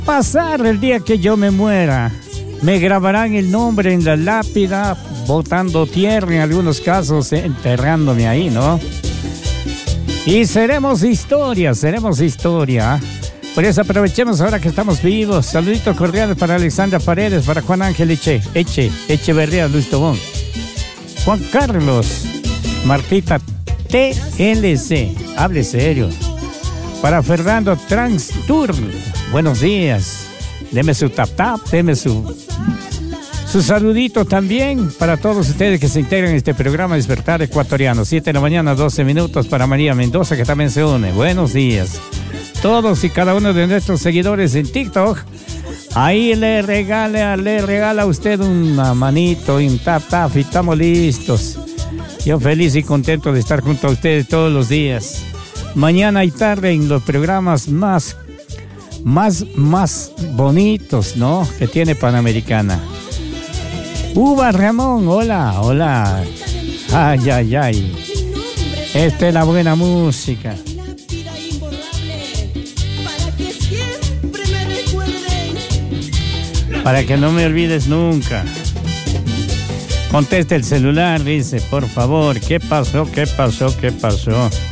pasar el día que yo me muera? Me grabarán el nombre en la lápida, botando tierra en algunos casos, enterrándome ahí, ¿no? Y seremos historia. Por eso aprovechemos ahora que estamos vivos. Saluditos cordiales para Alexandra Paredes, para Juan Ángel Echeverría, Luis Tobón, Juan Carlos, Martita TLC, hable serio. Para Fernando Transtour, buenos días. Deme su tap, deme su saludito también para todos ustedes que se integran en este programa Despertar Ecuatoriano. 7 de la mañana, 12 minutos para María Mendoza, que también se une. Buenos días. Todos y cada uno de nuestros seguidores en TikTok. Ahí le regala a usted una manito y un tap y estamos listos. Yo feliz y contento de estar junto a ustedes todos los días. Mañana y tarde en los programas más bonitos, ¿no? Que tiene Panamericana. Uva Ramón, hola. Ay. Esta es la buena música. Para que no me olvides nunca. Conteste el celular, dice, por favor. ¿Qué pasó?